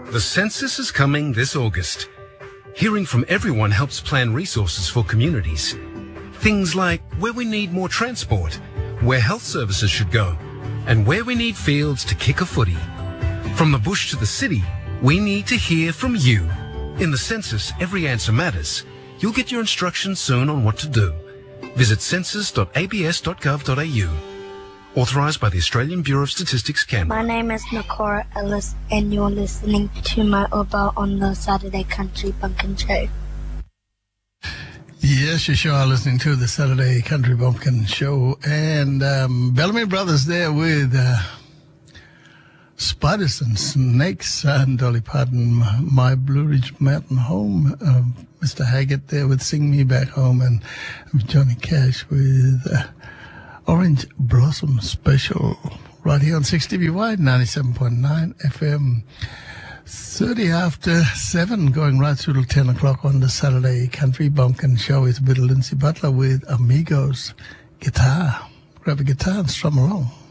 The census is coming this August. Hearing from everyone helps plan resources for communities. Things like where we need more transport, where health services should go, and where we need fields to kick a footy. From the bush to the city, we need to hear from you. In the census, every answer matters. You'll get your instructions soon on what to do. Visit census.abs.gov.au. Authorised by the Australian Bureau of Statistics, Canberra. My name is Nakora Ellis, and you're listening to my Oba on the Saturday Country Bumpkin Show. Yes, you sure are listening to the Saturday Country Bumpkin Show. And Bellamy Brothers there with Spiders and Snakes and Dolly Parton, My Blue Ridge Mountain Home. Mr. Haggett there with Sing Me Back Home, and Johnny Cash with Orange Blossom Special right here on 6DBY 97.9 FM. 30 after 7, going right through till 10 o'clock on the Saturday Country Bumpkin Show with a bit of Lindsay Butler with Amigos Guitar. Grab a guitar and strum along.